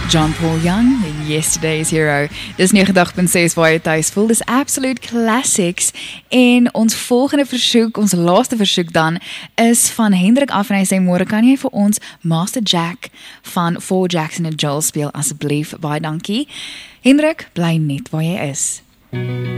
John Paul Young, Yesterday's Hero. Dis 90.6 waar jy thuis voel. Dis Absolute Classics. En ons volgende versoek, ons laaste versoek dan, is van Hendrik af en hy sê, môre kan jy vir ons Master Jack van Four Jackson en Joel speel asseblief. Baie dankie. Hendrik, bly net waar jy is.